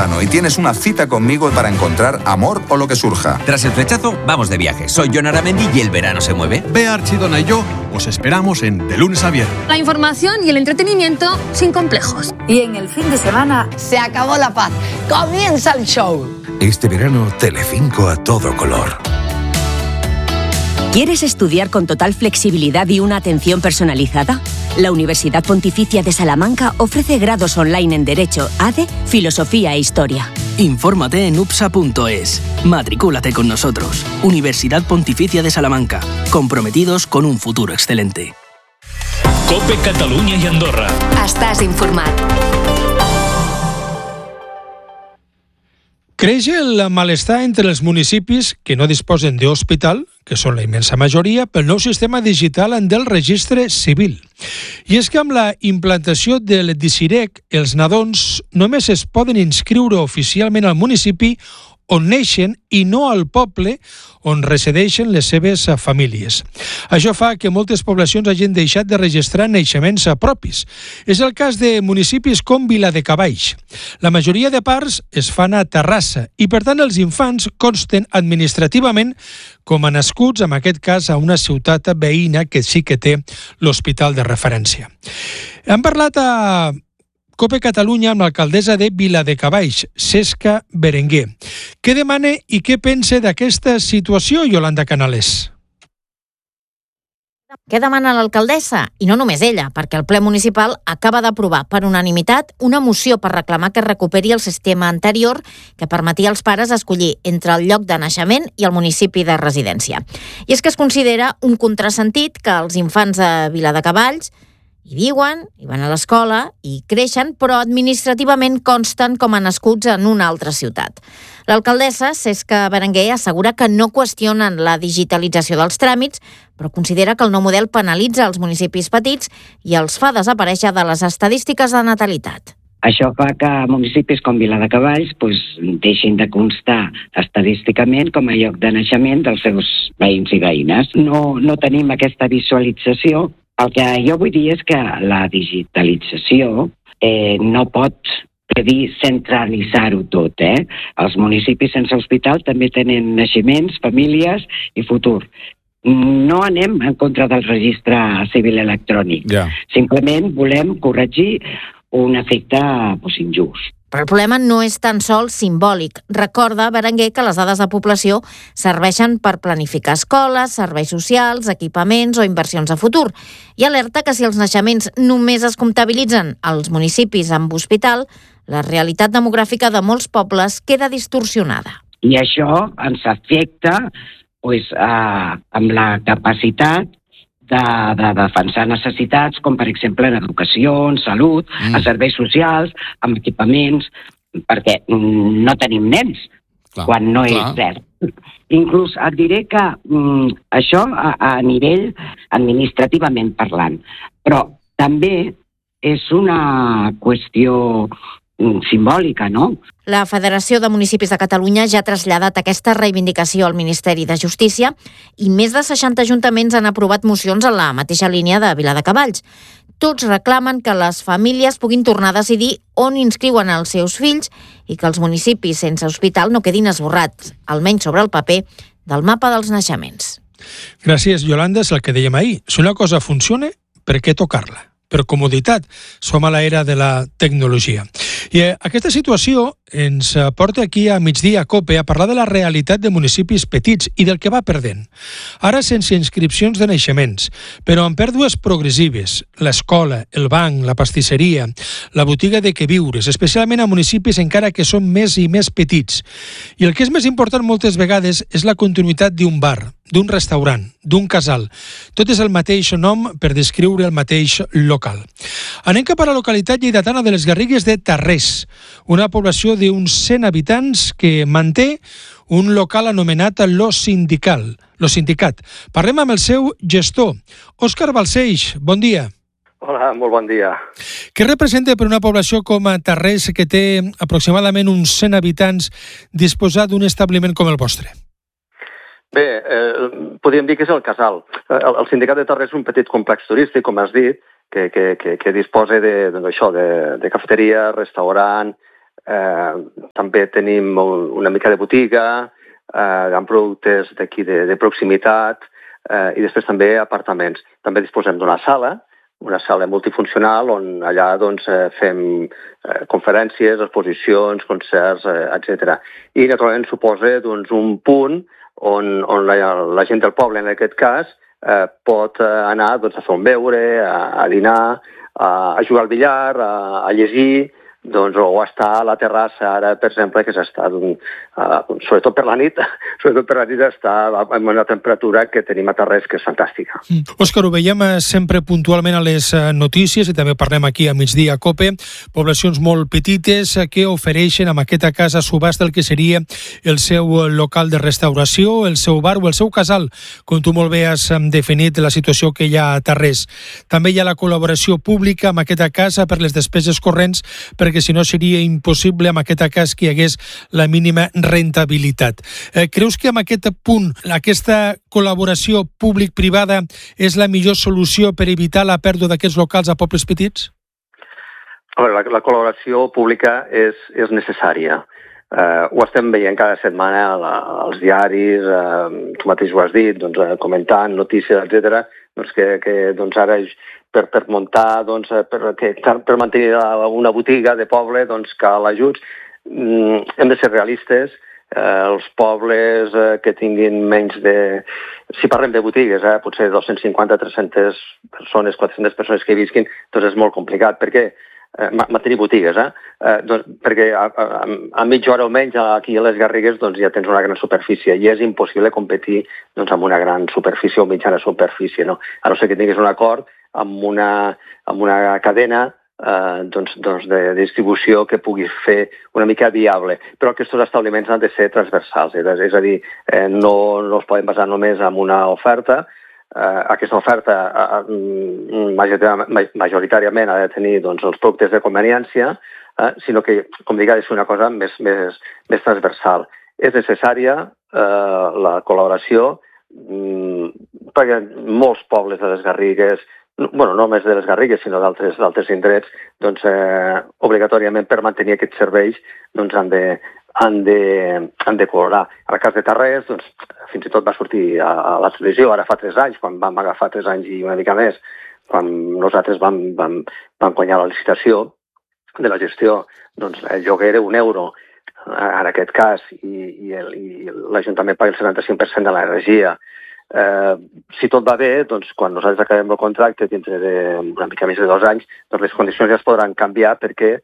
y tienes una cita conmigo para encontrar amor o lo que surja. Tras el flechazo, vamos de viaje. Soy Jon Aramendi y el verano se mueve. Bea Archidona y yo os esperamos en De Lunes a Viernes. La información y el entretenimiento sin complejos. Y en el fin de semana se acabó la paz. Comienza el show. Este verano, Telecinco a todo color. ¿Quieres estudiar con total flexibilidad y una atención personalizada? La Universidad Pontificia de Salamanca ofrece grados online en Derecho, ADE, Filosofía e Historia. Infórmate en upsa.es. Matricúlate con nosotros. Universidad Pontificia de Salamanca. Comprometidos con un futuro excelente. COPE Catalunya i Andorra. Estàs informat. Creix el malestar entre els municipis que no disposen d'hospital, que són la immensa majoria, pel nou sistema digital del registre civil. I és que amb la implantació del DICIREC, els nadons només es poden inscriure oficialment al municipi on neixen i no al poble on resideixen les seves famílies. Això fa que moltes poblacions hagin deixat de registrar naixements propis. És el cas de municipis com Viladecavalls. La majoria de parts es fan a Terrassa i, per tant, els infants consten administrativament com a nascuts, en aquest cas, a una ciutat veïna que sí que té l'hospital de referència. Hem parlat a COPE Catalunya amb l'alcaldessa de Viladecavalls, Cesca Berenguer. Què demana i què pensa d'aquesta situació, Yolanda Canales? Què demana l'alcaldessa? I no només ella, perquè el ple municipal acaba d'aprovar per unanimitat una moció per reclamar que es recuperi el sistema anterior que permetia als pares escollir entre el lloc de naixement i el municipi de residència. I és que es considera un contrasentit que els infants de Viladecavalls hi viuen, hi van a l'escola, hi creixen, però administrativament consten com a nascuts en una altra ciutat. L'alcaldessa, Cesca Berenguer, assegura que no qüestionen la digitalització dels tràmits, però considera que el nou model penalitza els municipis petits i els fa desaparèixer de les estadístiques de natalitat. Això fa que municipis com Viladecavalls deixin de constar estadísticament com a lloc de naixement dels seus veïns i veïnes. No tenim aquesta visualització. El que jo vull dir és que la digitalització no pot dir centralitzar-ho tot. Els municipis sense hospital també tenen naixements, famílies i futur. No anem en contra del registre civil electrònic. Simplement volem corregir un efecte injust. Però el problema no és tan sols simbòlic. Recorda, Berenguer, que les dades de població serveixen per planificar escoles, serveis socials, equipaments o inversions a futur. I alerta que si els naixements només es comptabilitzen als municipis amb hospital, la realitat demogràfica de molts pobles queda distorsionada. I això ens afecta amb la capacitat de defensar necessitats com, per exemple, en educació, en salut, a serveis socials, amb equipaments, perquè no tenim nens quan no és cert. Inclús et diré que això a nivell administrativament parlant, però també és una qüestió simbòlica, no? La Federació de Municipis de Catalunya ja ha traslladat aquesta reivindicació al Ministeri de Justícia i més de 60 ajuntaments han aprovat mocions en la mateixa línia de Viladecavalls. Tots reclamen que les famílies puguin tornar a decidir on inscriuen els seus fills i que els municipis sense hospital no quedin esborrats, almenys sobre el paper, del mapa dels naixements. Gràcies, Yolanda. És el que dèiem ahir. Si una cosa funciona, per què tocar-la? Per comoditat, som a l'era de la tecnologia. I aquesta situació ens porta aquí a Migdia a COPE a parlar de la realitat de municipis petits i del que va perdent. Ara sense inscripcions de naixements, però amb pèrdues progressives. L'escola, el banc, la pastisseria, la botiga de queviures, especialment a municipis encara que són més i més petits. I el que és més important moltes vegades és la continuïtat d'un bar, d'un restaurant, d'un casal. Tot és el mateix nom per descriure el mateix local. Anem cap a la localitat lleidatana de les Garrigues de Tarrés, una població d'uns 100 habitants que manté un local anomenat Lo Sindicat. Parlem amb el seu gestor, Òscar Balcells. Bon dia. Hola, molt bon dia. Què representa per una població com a Tarrés, que té aproximadament uns 100 habitants, disposar d'un establiment com el vostre? Bé, podríem dir que és el casal. El Sindicat de Tarrés és un petit complex turístic, com has dit, que disposa de cafeteria, restaurant, també tenim una mica de botiga, amb productes d'aquí de proximitat, i després també apartaments. També disposem d'una sala multifuncional on allà fem conferències, exposicions, concerts, etc. I naturalment suposa un punt on la gent del poble, en aquest cas, pot anar a fer un beure, a dinar, a jugar al billar, a llegir, o estar a la terrassa, ara, per exemple, que s'està, sobretot per la nit, està amb una temperatura que tenim a Tarrés, que és fantàstica. Òscar, ho veiem sempre puntualment a les notícies, i també parlem aquí a Migdia COPE, poblacions molt petites que ofereixen amb aquesta casa subhasta el que seria el seu local de restauració, el seu bar o el seu casal, com tu molt bé has definit la situació que hi ha a Tarrés. També hi ha la col·laboració pública amb aquesta casa per les despeses corrents, perquè si no seria impossible en aquest cas que hi hagués la mínima rentabilitat. Creus que en aquest punt aquesta col·laboració públic-privada és la millor solució per evitar la pèrdua d'aquests locals a pobles petits? La col·laboració pública és necessària. Ho estem veient cada setmana als diaris, tu mateix ho has dit, comentant notícies, etc., que ara per muntar, per mantenir una botiga de poble, cal ajuts. Hem de ser realistes. Els pobles que tinguin menys de... Si parlem de botigues, potser 250, 300 persones, 400 persones que visquin, doncs és molt complicat. Per què? Mantenir botigues, perquè a mitja hora o menys aquí a les Garrigues ja tens una gran superfície i és impossible competir amb una gran superfície o mitjana superfície, no? A no ser que tinguis un acord amb una cadena de distribució que pugui fer una mica viable. Però aquests establiments han de ser transversals, és a dir, no es poden basar només en una oferta. Aquesta oferta majoritàriament ha de tenir els productes de conveniència, sinó que, com dic, ha de ser una cosa més transversal. És necessària la col·laboració perquè molts pobles de les Garrigues, no només de les Garrigues, sinó d'altres indrets, obligatòriament per mantenir aquests serveis han de col·laborar. En el cas de Tarrés, fins i tot va sortir a la televisió, ara fa 3 anys, quan vam agafar 3 anys i una mica més, quan nosaltres vam guanyar la licitació de la gestió, el lloguer era €1, en aquest cas, i l'Ajuntament paga el 75% de l'energia. Si tot va bé, quan nosaltres acabem el contracte dintre d'una mica més de 2 anys, les condicions ja es podran canviar perquè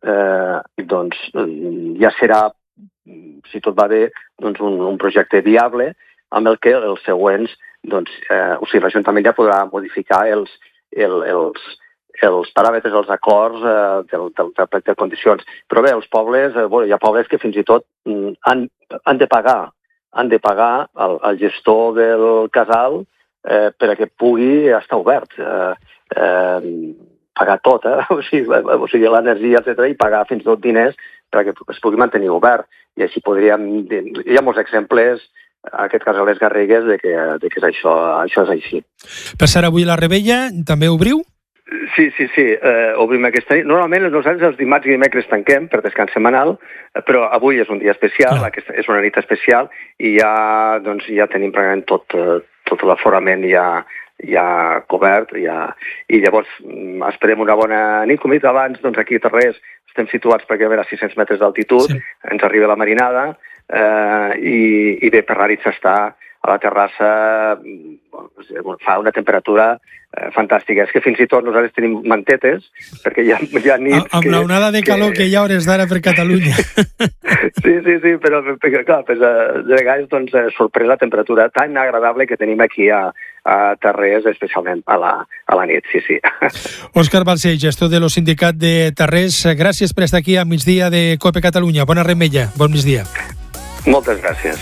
ja serà, si tot va bé, un projecte viable amb el que els següents, l'Ajuntament ja podrà modificar els paràmetres, els acords del plec de condicions. Però bé, els pobles, hi ha pobles que fins i tot han de pagar al gestor del casal perquè pugui estar obert. Pagar tot, o sigui, l'energia, etc., i pagar fins i tot diners perquè es pugui mantenir obert. I així podríem... Hi ha molts exemples, en aquest cas a les Garrigues, de que això és així. Per ser avui a la Rebella, també obriu? Sí, obrim aquesta nit. Normalment nosaltres els dimarts i dimecres tanquem per descans setmanal, però avui és un dia especial, és una nit especial, i ja tenim pràcticament tot l'aforament ja cobert, i llavors esperem una bona nit. Com he dit abans, aquí a Tarrés estem situats perquè a 600 metres d'altitud, ens arriba la marinada, i bé, per la nit s'està a la terrassa, fa una temperatura fantàstica. És que fins i tot nosaltres tenim mantetes, perquè hi ha nits... Amb la onada de calor que hi ha hores d'ara per Catalunya. Sí, però clar, de vegades sorprèn la temperatura tan agradable que tenim aquí a Tarrés, especialment a la nit, sí. Òscar Balcells, gestor de lo sindicat de Tarrés, gràcies per estar aquí a Migdia de COPE Catalunya. Bona Remella, bon migdia. Moltes gràcies.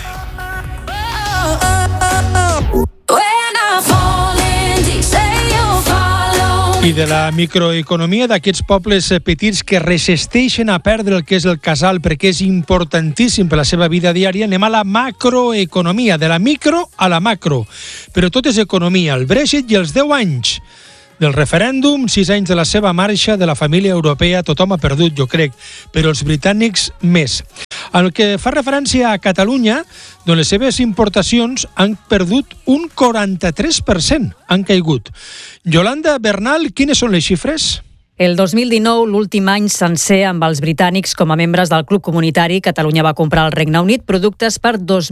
I de la microeconomia d'aquests pobles petits que resisteixen a perdre el que és el casal perquè és importantíssim per la seva vida diària, anem a la macroeconomia, de la micro a la macro. Però tot és economia, el Brexit i els 10 anys del referèndum, 6 anys de la seva marxa de la família europea, tothom ha perdut, jo crec, però els britànics més. El que fa referència a Catalunya, doncs les seves importacions han perdut un 43%, han caigut. Yolanda Bernal, quines són les xifres? El 2019, l'últim any sencer amb els britànics com a membres del Club Comunitari, Catalunya va comprar al Regne Unit productes per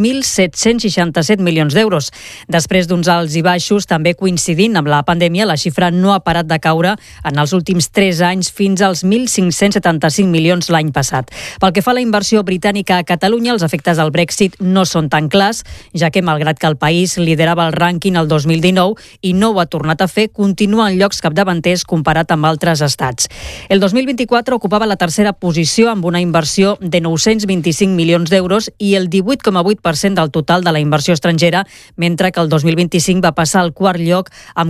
2.767 milions d'euros. Després d'uns alts i baixos, també coincidint amb la pandèmia, la xifra no ha parat de caure en els últims 3 anys fins als 1.575 milions l'any passat. Pel que fa a la inversió britànica a Catalunya, els efectes del Brexit no són tan clars, ja que malgrat que el país liderava el rànquing el 2019 i no ho ha tornat a fer, continua en llocs capdavanters comparat amb altres estats. El 2024 ocupava la tercera posició amb una inversió de 925 milions d'euros i el 18,8% del total de la inversió estrangera, mentre que el 2025 va passar al quart lloc amb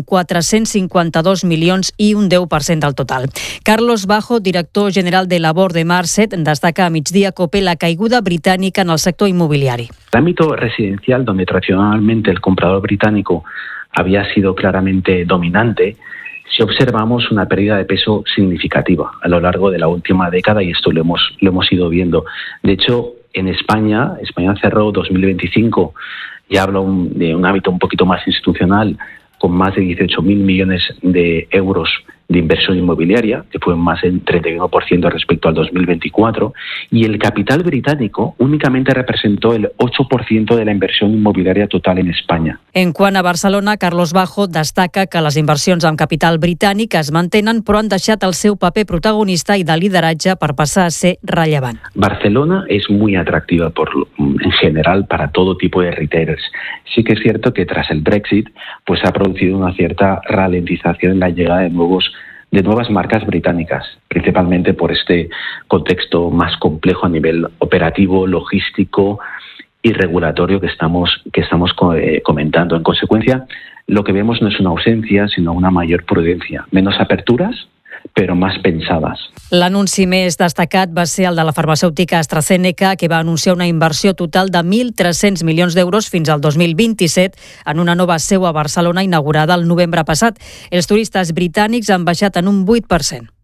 452 milions i un 10% del total. Carlos Bajo, director general de Labor de Marset, destaca a Migdia COPE la caiguda britànica en el sector inmobiliari. El ámbito residencial, donde tradicionalmente el comprador británico había sido claramente dominante, si observamos una pérdida de peso significativa a lo largo de la última década y esto lo hemos ido viendo. De hecho, en España cerró 2025, ya hablo de un ámbito un poquito más institucional, con más de 18.000 millones de euros de inversión inmobiliaria, que fue más del 31% respecto al 2024, y el capital británico únicamente representó el 8% de la inversión inmobiliaria total en España. En quant a Barcelona, Carlos Bajo destaca que les inversions amb capital britànic es mantenen, però han deixat el seu paper protagonista i de lideratge per passar a ser rellevant. Barcelona es muy atractiva en general para todo tipo de retailers. Sí que es cierto que tras el Brexit pues ha producido una cierta ralentización en la llegada de nuevas marcas británicas, principalmente por este contexto más complejo a nivel operativo, logístico y regulatorio que estamos comentando. En consecuencia, lo que vemos no es una ausencia, sino una mayor prudencia. Menos aperturas, però més pensades. L'anunci més destacat va ser el de la farmacèutica AstraZeneca, que va anunciar una inversió total de 1.300 milions d'euros fins al 2027 en una nova seu a Barcelona inaugurada el novembre passat. Els turistes britànics han baixat en un 8%.